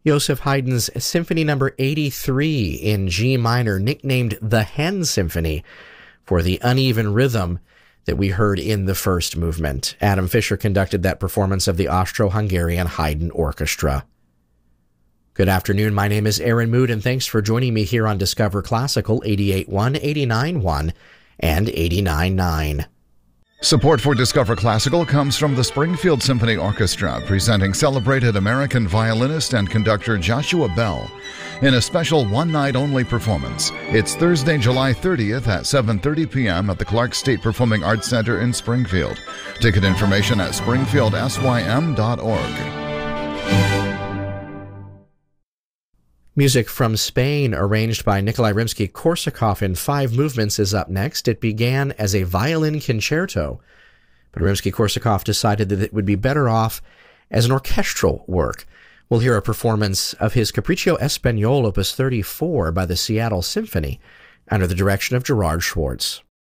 Joseph Haydn's Symphony No. 83 in G minor, nicknamed the Hen Symphony, for the uneven rhythm that we heard in the first movement. Adam Fisher conducted that performance of the Austro-Hungarian Haydn Orchestra. Good afternoon, my name is Aaron Mood, and thanks for joining me here on Discover Classical 88.1, 89.1, and 89.9. Support for Discover Classical comes from the Springfield Symphony Orchestra, presenting celebrated American violinist and conductor Joshua Bell in a special one-night-only performance. It's Thursday, July 30th at 7:30 p.m. at the Clark State Performing Arts Center in Springfield. Ticket information at springfieldsym.org. Music from Spain, arranged by Nikolai Rimsky-Korsakov in 5 movements, is up next. It began as a violin concerto, but Rimsky-Korsakov decided that it would be better off as an orchestral work. We'll hear a performance of his Capriccio Espagnol, Opus 34, by the Seattle Symphony, under the direction of Gerard Schwartz.